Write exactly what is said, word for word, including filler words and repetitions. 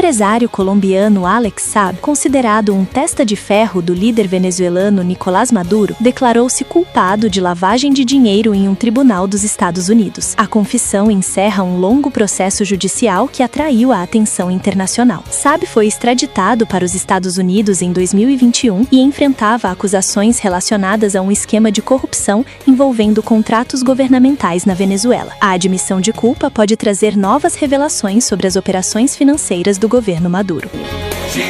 empresário colombiano Alex Saab, considerado um testa de ferro do líder venezuelano Nicolás Maduro, declarou-se culpado de lavagem de dinheiro em um tribunal dos Estados Unidos. A confissão encerra um longo processo judicial que atraiu a atenção internacional. Saab foi extraditado para os Estados Unidos em dois mil e vinte e um e enfrentava acusações relacionadas a um esquema de corrupção envolvendo contratos governamentais na Venezuela. A admissão de culpa pode trazer novas revelações sobre as operações financeiras do governo Maduro.